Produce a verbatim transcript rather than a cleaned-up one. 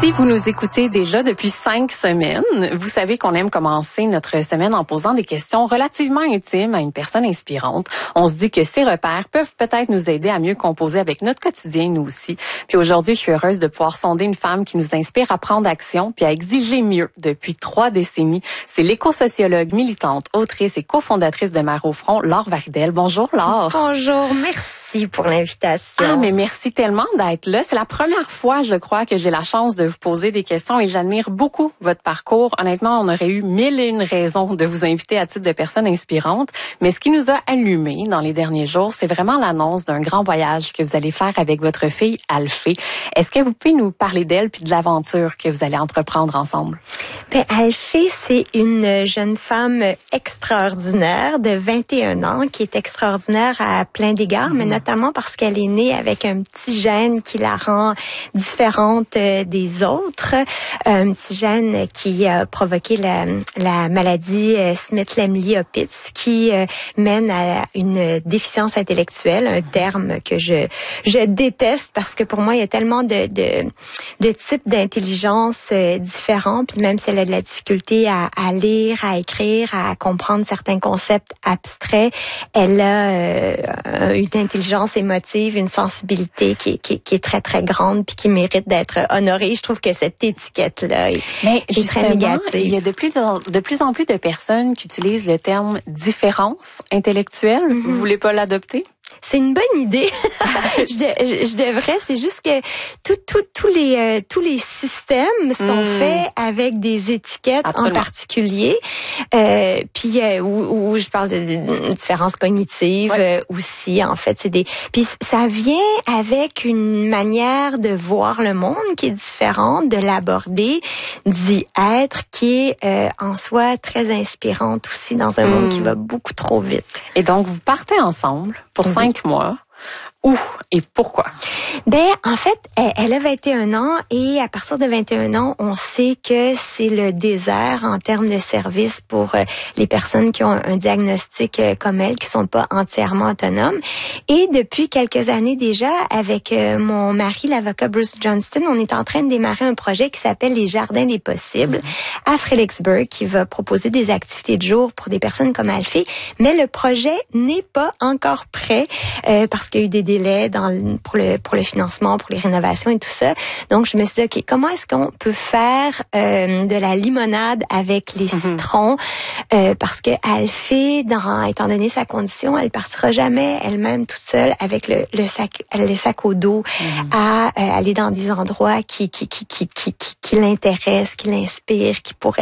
Si vous nous écoutez déjà depuis cinq semaines, vous savez qu'on aime commencer notre semaine en posant des questions relativement intimes à une personne inspirante. On se dit que ces repères peuvent peut-être nous aider à mieux composer avec notre quotidien, nous aussi. Puis aujourd'hui, je suis heureuse de pouvoir sonder une femme qui nous inspire à prendre action puis à exiger mieux depuis trois décennies. C'est l'éco-sociologue, militante, autrice et cofondatrice de Mère au front, Laure Varidel. Bonjour, Laure. Bonjour, merci pour l'invitation. Ah, mais merci tellement d'être là. C'est la première fois, je crois, que j'ai la chance de vous poser des questions et j'admire beaucoup votre parcours. Honnêtement, on aurait eu mille et une raisons de vous inviter à titre de personne inspirante. Mais ce qui nous a allumés dans les derniers jours, c'est vraiment l'annonce d'un grand voyage que vous allez faire avec votre fille Alphée. Est-ce que vous pouvez nous parler d'elle puis de l'aventure que vous allez entreprendre ensemble? Ben, Alphée, c'est une jeune femme extraordinaire de vingt et un ans qui est extraordinaire à plein d'égards, mmh. mais notamment parce qu'elle est née avec un petit gène qui la rend différente des autres. Un petit gène qui a provoqué la, la maladie Smith-Lemli-Opitz qui mène à une déficience intellectuelle, un terme que je, je déteste parce que pour moi, il y a tellement de, de, de types d'intelligence différents, puis même si elle a de la difficulté à, à lire, à écrire, à comprendre certains concepts abstraits, elle a euh, une intelligence émotive, une sensibilité qui, qui, qui est très, très grande puis qui mérite d'être honorée. Je trouve que cette étiquette-là est, Mais est très négative. Il y a de plus, en, de plus en plus de personnes qui utilisent le terme différence intellectuelle. Mm-hmm. Vous voulez pas l'adopter? C'est une bonne idée. je, de, je devrais. C'est juste que tout, tout, tous les euh, tous les systèmes sont mmh. faits avec des étiquettes Absolument. En particulier. Euh, puis euh, où, où je parle de, de, de différences cognitives ouais. euh, aussi. En fait, c'est des. Puis ça vient avec une manière de voir le monde qui est différente, de l'aborder, d'y être, qui est euh, en soi très inspirante aussi dans un mmh. monde qui va beaucoup trop vite. Et donc vous partez ensemble pour mmh. cinq mois. Où et pourquoi? Ben, en fait, elle a vingt et un ans et à partir de vingt et un ans, on sait que c'est le désert en termes de services pour les personnes qui ont un diagnostic comme elle, qui sont pas entièrement autonomes. Et depuis quelques années déjà, avec mon mari, l'avocat Bruce Johnston, on est en train de démarrer un projet qui s'appelle les Jardins des possibles mmh. à Fredericksburg, qui va proposer des activités de jour pour des personnes comme Alphée. Mais le projet n'est pas encore prêt euh, parce qu'il y a eu des délais dans, pour le pour le financement, pour les rénovations et tout ça. Donc, je me suis dit, OK, comment est-ce qu'on peut faire euh, de la limonade avec les mm-hmm. citrons? Euh, parce que Alphée, dans, étant donné sa condition, elle partira jamais elle-même toute seule avec le, le sac le sac au dos mm-hmm. à euh, aller dans des endroits qui qui qui qui qui, qui, qui l'intéressent, qui l'inspirent, qui pourraient